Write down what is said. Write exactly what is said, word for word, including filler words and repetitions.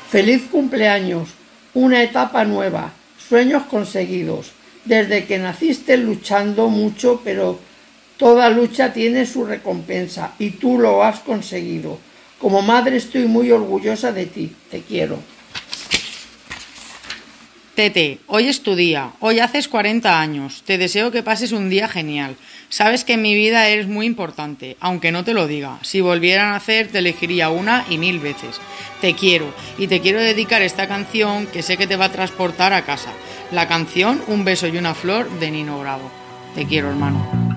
Feliz cumpleaños, una etapa nueva, sueños conseguidos. Desde que naciste luchando mucho, pero toda lucha tiene su recompensa y tú lo has conseguido. Como madre estoy muy orgullosa de ti, te quiero. Tete, hoy es tu día, hoy haces cuarenta años, te deseo que pases un día genial. Sabes que en mi vida eres muy importante, aunque no te lo diga. Si volviera a nacer te elegiría una y mil veces. Te quiero y te quiero dedicar esta canción que sé que te va a transportar a casa. La canción Un beso y una flor de Nino Bravo. Te quiero, hermano.